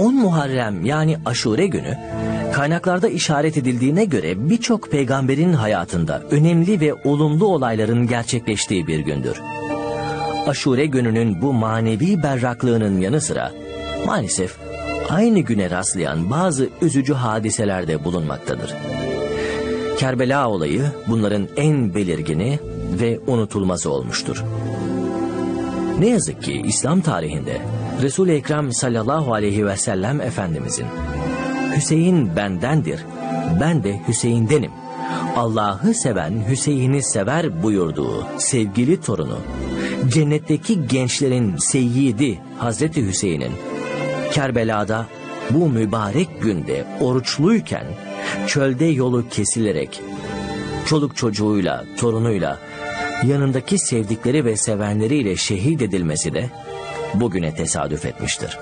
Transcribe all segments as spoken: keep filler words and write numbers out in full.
on Muharrem yani Aşure günü kaynaklarda işaret edildiğine göre birçok peygamberin hayatında önemli ve olumlu olayların gerçekleştiği bir gündür. Aşure gününün bu manevi berraklığının yanı sıra maalesef aynı güne rastlayan bazı üzücü hadiseler de bulunmaktadır. Kerbela olayı bunların en belirgini ve unutulmazı olmuştur. Ne yazık ki İslam tarihinde Resul-i Ekrem sallallahu aleyhi ve sellem Efendimizin "Hüseyin bendendir, ben de Hüseyin'denim. Allah'ı seven Hüseyin'i sever" buyurduğu sevgili torunu, cennetteki gençlerin seyyidi Hazreti Hüseyin'in Kerbela'da bu mübarek günde oruçluyken çölde yolu kesilerek çoluk çocuğuyla, torunuyla, yanındaki sevdikleri ve sevenleriyle şehit edilmesi de bugüne tesadüf etmiştir.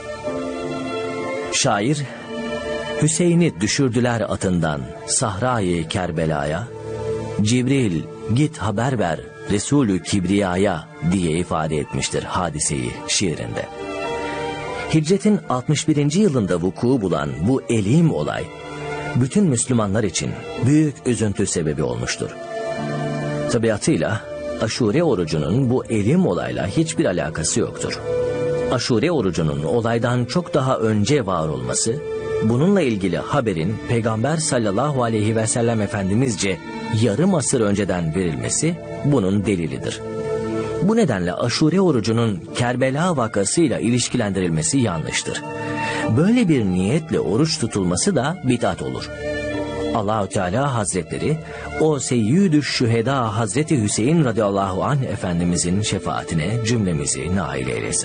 Şair, "Hüseyin'i düşürdüler atından Sahra-i Kerbela'ya, Cibril git haber ver Resulü Kibriya'ya" diye ifade etmiştir hadiseyi şiirinde. Hicretin altmış birinci yılında vuku bulan bu elim olay, bütün Müslümanlar için büyük üzüntü sebebi olmuştur. Tabiatıyla Aşure orucunun bu elim olayla hiçbir alakası yoktur. Aşure orucunun olaydan çok daha önce var olması, bununla ilgili haberin Peygamber sallallahu aleyhi ve sellem Efendimizce yarım asır önceden verilmesi bunun delilidir. Bu nedenle Aşure orucunun Kerbela vakasıyla ilişkilendirilmesi yanlıştır. Böyle bir niyetle oruç tutulması da bid'at olur. Allah-u Teala Hazretleri o Seyyid-ü Şühedâ Hazreti Hüseyin radıyallahu anh Efendimizin şefaatine cümlemizi nail eylesin.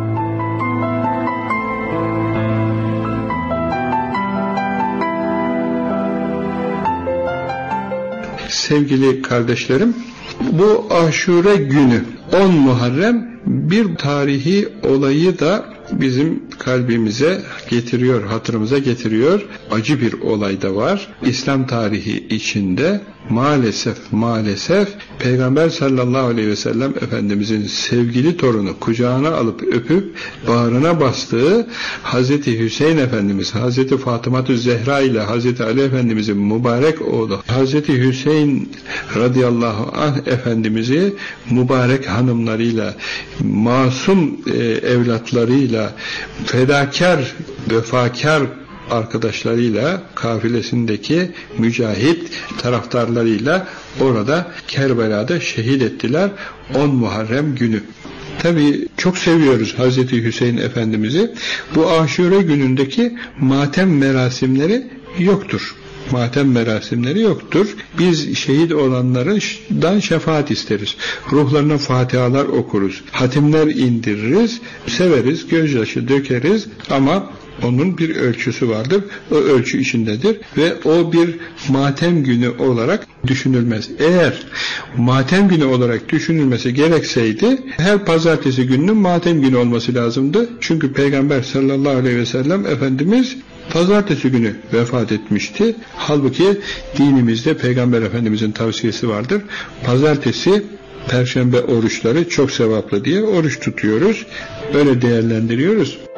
Sevgili kardeşlerim, bu Aşure günü on Muharrem bir tarihi olayı da bizim kalbimize getiriyor, hatırımıza getiriyor. Acı bir olay da var. İslam tarihi içinde maalesef maalesef Peygamber sallallahu aleyhi ve sellem Efendimizin sevgili torunu kucağına alıp öpüp bağrına bastığı Hazreti Hüseyin Efendimiz, Hazreti Fatıma-tü Zehra ile Hazreti Ali Efendimizin mübarek oğlu Hazreti Hüseyin radıyallahu anh Efendimiz'i mübarek hanımlarıyla, masum e, evlatlarıyla, fedakar, vefakar arkadaşlarıyla, kafilesindeki mücahit taraftarlarıyla orada Kerbela'da şehit ettiler on Muharrem günü. Tabii çok seviyoruz Hazreti Hüseyin Efendimiz'i. Bu Aşure günündeki matem merasimleri yoktur. Matem merasimleri yoktur. Biz şehit olanlardan şefaat isteriz. Ruhlarına fatihalar okuruz. Hatimler indiririz. Severiz, gözyaşı dökeriz ama onun bir ölçüsü vardır. O ölçü içindedir ve o bir matem günü olarak düşünülmez. Eğer matem günü olarak düşünülmesi gerekseydi her pazartesi gününün matem günü olması lazımdı. Çünkü Peygamber sallallahu aleyhi ve sellem Efendimiz pazartesi günü vefat etmişti. Halbuki dinimizde Peygamber Efendimizin tavsiyesi vardır. Pazartesi, Perşembe oruçları çok sevaplı diye oruç tutuyoruz. Öyle değerlendiriyoruz.